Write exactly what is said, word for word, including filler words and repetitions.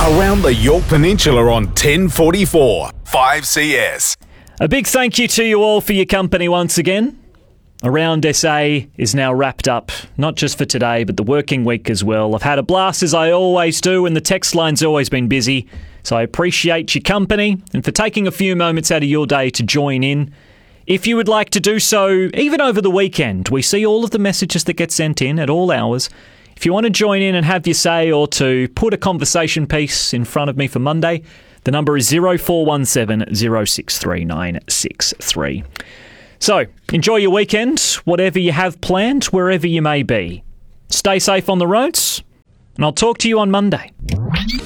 Around the Yorke Peninsula on ten forty-four, five C S. A big thank you to you all for your company once again. Around S A is now wrapped up, not just for today, but the working week as well. I've had a blast as I always do, and the text line's always been busy. So I appreciate your company and for taking a few moments out of your day to join in. If you would like to do so, even over the weekend, we see all of the messages that get sent in at all hours. If you want to join in and have your say or to put a conversation piece in front of me for Monday, the number is zero four one seven, zero six three nine six three. So, enjoy your weekend, whatever you have planned, wherever you may be. Stay safe on the roads, and I'll talk to you on Monday.